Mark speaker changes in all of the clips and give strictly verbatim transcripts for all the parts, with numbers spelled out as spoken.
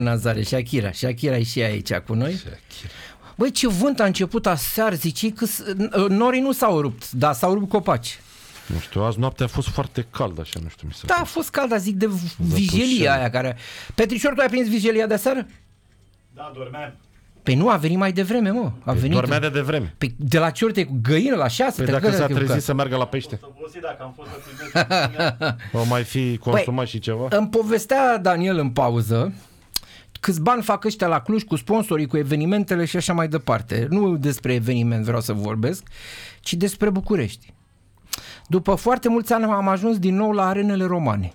Speaker 1: Nazare, Shakira. Shakira e și aici cu noi.
Speaker 2: Shakira.
Speaker 1: Băi, ce vânt a început aseară, zice că norii nu s-au rupt, dar s-au rupt copaci.
Speaker 2: Nu știu, azi noaptea a fost foarte cald, așa, nu știu, mi se
Speaker 1: Da, a fost cald, zic, de vijelia aia care... Petrișor, tu ai prins vijelia de aseară?
Speaker 3: Da, dormeam.
Speaker 1: Păi nu, a venit mai devreme, mă. A venit...
Speaker 2: Dormea de devreme.
Speaker 1: Păi de la ce ori te cu găină la șase?
Speaker 2: Păi dacă s-a trezit să meargă la pește.
Speaker 3: Am obosit dacă am fost să
Speaker 2: O mai fi consumat păi, și ceva?
Speaker 1: Îmi povestea Daniel în pauză câți bani fac ăștia la Cluj cu sponsorii, cu evenimentele și așa mai departe. Nu despre eveniment vreau să vorbesc, ci despre București. După foarte mulți ani am ajuns din nou la arenele romane.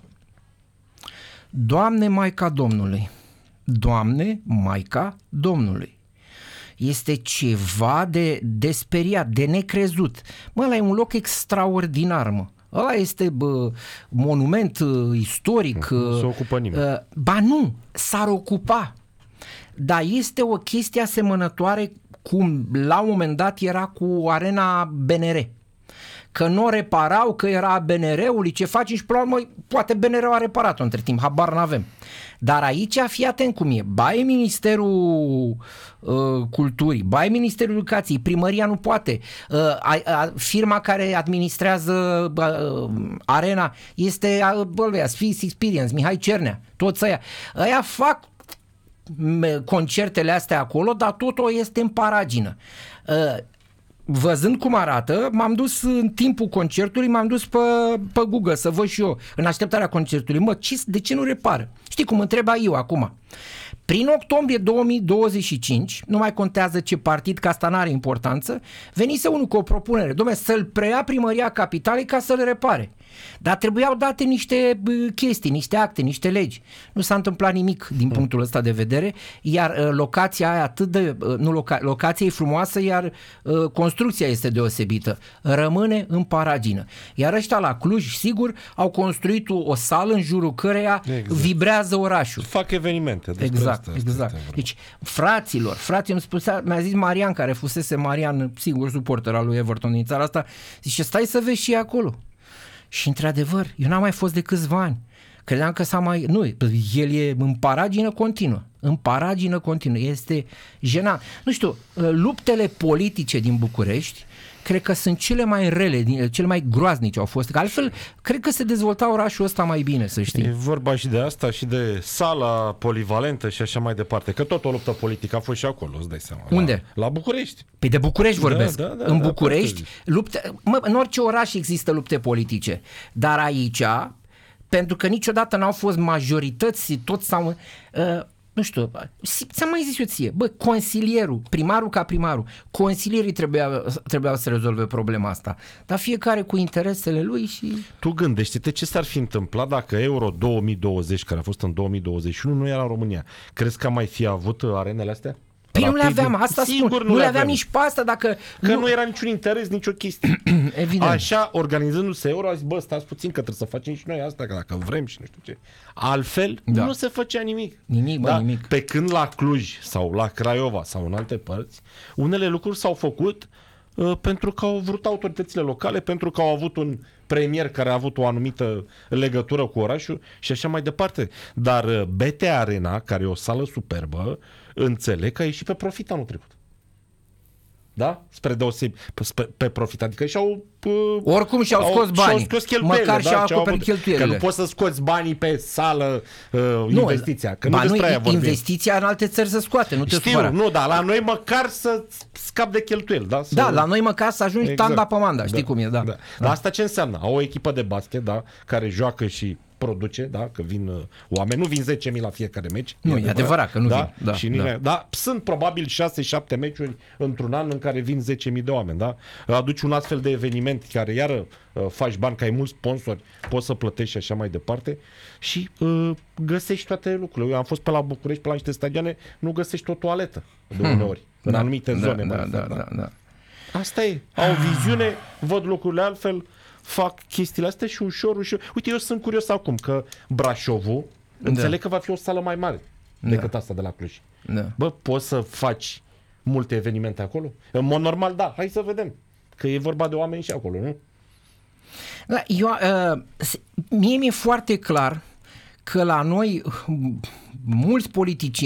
Speaker 1: Doamne Maica Domnului! Doamne Maica Domnului! Este ceva de, de speriat, de necrezut. Mă, ăla e un loc extraordinar, mă. Ăla este bă, monument uh, istoric.
Speaker 2: Nu se ocupă nimeni.
Speaker 1: Uh, ba nu, s-ar ocupa. Dar este o chestie asemănătoare cum la un moment dat era cu arena B N R. Că nu o reparau, că era a B N R-ului, ce faci și până la urmă, poate B N R-ul a reparat-o între timp, habar n-avem. Dar aici fii atent cum e, ba e Ministerul uh, Culturii, ba e Ministerul Educației, primăria nu poate, uh, a, a, firma care administrează uh, arena este uh, bă, Sphinx Experience, Mihai Cernea, toți ăia. Ăia fac concertele astea acolo, dar totul este în paragină. Uh, Văzând cum arată, m-am dus în timpul concertului, m-am dus pe, pe Google să văd și eu, în așteptarea concertului. Mă, ce, de ce nu repară? Știi cum întreba eu acum? Prin octombrie două mii douăzeci și cinci, nu mai contează ce partid, că asta n-are importanță, venise unul cu o propunere, dom'le, să-l preia primăria capitalei ca să-l repare. Dar trebuiau date niște chestii, niște acte, niște legi. Nu s-a întâmplat nimic din punctul ăsta de vedere, iar locația aia atât de... Nu, loca, locația e frumoasă, iar uh, construcția este deosebită. Rămâne în paragină. Iar ăștia la Cluj, sigur, au construit o, o sală în jurul căreia exact. Vibrează orașul.
Speaker 2: Fac evenimente.
Speaker 1: Exact,
Speaker 2: asta,
Speaker 1: exact. Asta deci, fraților, frații, îmi spusea, mi-a zis Marian, care fusese Marian, sigur, suporter al lui Everton din țara asta, zice, stai să vezi și acolo. Și într-adevăr, eu n-am mai fost de câțiva ani. Credeam că s-a mai... Nu, el e în paragină continuă. În paragină continuă. Este jenant. Nu știu, luptele politice din București cred că sunt cele mai rele, cele mai groaznice au fost. Că altfel, cred că se dezvolta orașul ăsta mai bine, să știi.
Speaker 2: E vorba și de asta și de sala polivalentă și așa mai departe. Că tot o luptă politică a fost și acolo, îți dai seama.
Speaker 1: Unde?
Speaker 2: La, la București.
Speaker 1: Păi de București vorbesc.
Speaker 2: Da, da, da,
Speaker 1: în
Speaker 2: da,
Speaker 1: București, lupte, mă, în orice oraș există lupte politice. Dar aici, pentru că niciodată n-au fost majorități, toți s-au... Uh, nu știu, ți-am mai zis eu ție, bă, consilierul, primarul ca primarul, consilierii trebuiau, trebuiau să rezolve problema asta, dar fiecare cu interesele lui și...
Speaker 2: Tu gândește-te ce s-ar fi întâmplat dacă Euro două mii douăzeci, care a fost în două mii douăzeci și unu, nu era în România. Crezi că am mai fi avut arenele astea?
Speaker 1: Păi nu le aveam, asta
Speaker 2: Sigur,
Speaker 1: spun,
Speaker 2: nu,
Speaker 1: nu le
Speaker 2: le
Speaker 1: aveam
Speaker 2: aveam
Speaker 1: nici pe asta dacă...
Speaker 2: Că
Speaker 1: nu,
Speaker 2: nu era niciun interes, nicio chestie.
Speaker 1: Evident.
Speaker 2: Așa, organizându-se Euro, a zis, bă, stați puțin că trebuie să facem și noi asta, că dacă vrem și nu știu ce. Altfel, da. Nu se făcea nimic.
Speaker 1: Nimic, bă,
Speaker 2: da?
Speaker 1: nimic.
Speaker 2: Pe când la Cluj sau la Craiova sau în alte părți, unele lucruri s-au făcut uh, pentru că au vrut autoritățile locale, pentru că au avut un premier care a avut o anumită legătură cu orașul și așa mai departe. Dar uh, B T Arena, care e o sală superbă, înțeleg că a ieșit pe profit anul trecut. Da? Spre deosebi, pe, pe profit. Adică și-au... Uh,
Speaker 1: Oricum și-au scos banii.
Speaker 2: Și-au scos cheltuielile.
Speaker 1: Măcar
Speaker 2: da?
Speaker 1: și-au acoperit cheltuielile.
Speaker 2: Că nu poți să scoți banii pe sală, uh,
Speaker 1: nu,
Speaker 2: investiția. Că
Speaker 1: ba,
Speaker 2: nu despre aia vorbim.
Speaker 1: Investiția în alte țări se scoate, nu te
Speaker 2: Știu,
Speaker 1: supăra.
Speaker 2: nu, dar la noi măcar să scap de cheltuieli. Da, să...
Speaker 1: da, la noi măcar să ajungi exact. Tanda pe manda, știi
Speaker 2: da,
Speaker 1: cum e, da. da.
Speaker 2: da. Dar asta ce înseamnă? Au o echipă de basket, da, care joacă și produce, da, că vin uh, oameni, nu vin zece mii la fiecare meci.
Speaker 1: Nu, e adevărat, adevărat că nu
Speaker 2: da?
Speaker 1: vin. Da,
Speaker 2: și
Speaker 1: da.
Speaker 2: Nimeni, da, sunt probabil șase șapte meciuri într-un an în care vin zece mii de oameni, da? Aduci un astfel de eveniment care iară uh, faci bani, că ai mulți sponsori, poți să plătești și așa mai departe și uh, găsești toate lucrurile. Eu am fost pe la București, pe la niște stadioane, nu găsești o toaletă de uneori, hmm. în
Speaker 1: da,
Speaker 2: anumite
Speaker 1: da,
Speaker 2: zone.
Speaker 1: Da,
Speaker 2: mai
Speaker 1: da,
Speaker 2: fel,
Speaker 1: da, da, da.
Speaker 2: Asta e. Au viziune, văd lucrurile altfel, fac chestiile astea și ușor, ușor. Uite, eu sunt curios acum că Brașovul, da. Înțeleg că va fi o sală mai mare decât da. Asta de la Cluj.
Speaker 1: Da.
Speaker 2: Bă, poți să faci multe evenimente acolo? În mod normal, da. Hai să vedem. Că e vorba de oameni și acolo, nu?
Speaker 1: Da, eu, uh, mie mi-e foarte clar că la noi mulți politicieni